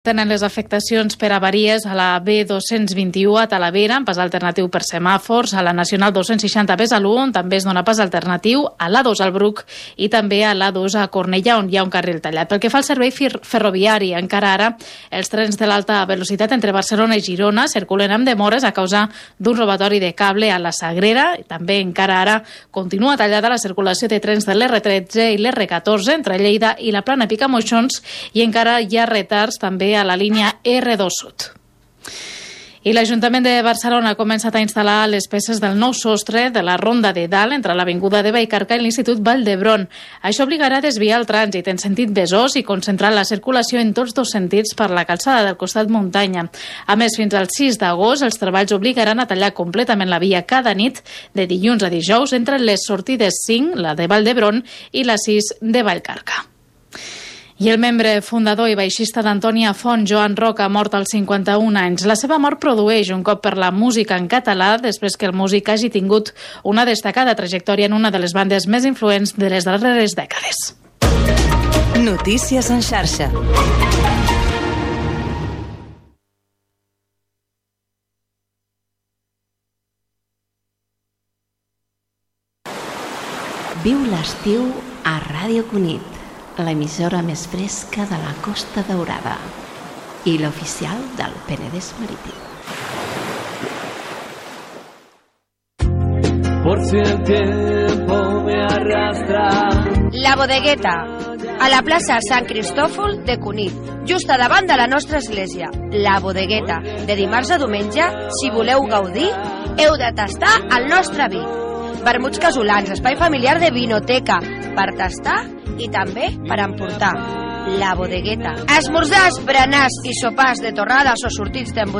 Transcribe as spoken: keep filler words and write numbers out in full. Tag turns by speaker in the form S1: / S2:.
S1: Tenen les afectacions per avaries a la B dos-cents vint-i-u a Talavera, amb pas alternatiu per semàfors, a la Nacional dos-cents seixanta a Besalú, on també es dona pas alternatiu, a l'A dos al Bruc i també a l'A dos a Cornellà, on hi ha un carril tallat. Pel que fa al servei ferroviari, encara ara els trens de l'alta velocitat entre Barcelona i Girona circulen amb demores a causa d'un robatori de cable a la Sagrera. També encara ara continua tallada la circulació de trens de l'R tretze i l'R catorze entre Lleida i la Plana Picamoixons i encara hi ha retards també a la línia R dos Sud. I l'Ajuntament de Barcelona ha començat a instal·lar les peces del nou sostre de la Ronda de Dalt entre l'Avinguda de Vallcarca i l'Institut Vall d'Hebron. Això obligarà a desviar el trànsit en sentit Besòs i concentrar la circulació en tots dos sentits per la calçada del costat muntanya. A més, fins al sis d'agost, els treballs obligaran a tallar completament la via cada nit de dilluns a dijous entre les sortides cinc, la de Vall d'Hebron, i la sis de Vallcarca. I el membre fundador i baixista d'Antònia Font, Joan Roca, ha mort als cinquanta-un anys. La seva mort produeix un cop per la música en català després que el músic hagi tingut una destacada trajectòria en una de les bandes més influents de les darreres dècades.
S2: Notícies en xarxa. Viu l'estiu a Ràdio Cunit, l'emissora més fresca de la Costa Daurada i l'oficial del Penedès Marítim.
S3: Por si el tiempo me arrastra.
S4: La Bodegueta, a la plaça Sant Cristòfol de Cunit, just a davant de la nostra església. La Bodegueta, de dimarts a diumenge, si voleu gaudir, heu de tastar el nostre vi. Vermuts casolans, espai familiar de vinoteca, per tastar i també per emportar. La Bodegueta. Esmorzars, berenars i sopars de torrades o sortits d'embotellada